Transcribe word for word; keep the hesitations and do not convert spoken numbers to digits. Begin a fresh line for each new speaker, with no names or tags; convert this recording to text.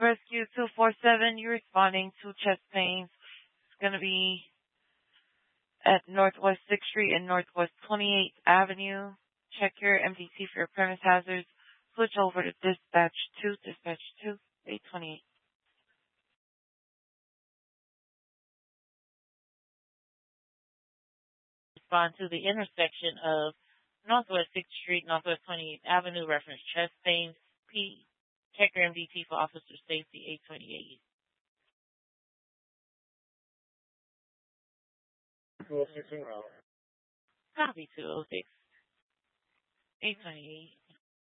Rescue two four seven, you're responding to chest pains. It's going to be at Northwest sixth Street and Northwest twenty-eighth Avenue. Check your M D T for your premise hazards. Switch over to dispatch two, dispatch two, eight twenty-eight. Respond to the intersection of Northwest sixth Street, Northwest twenty-eighth Avenue, reference chest pains, P. Check your M D T for officer safety, eight twenty-eight. Copy two oh six. eight twenty-eight.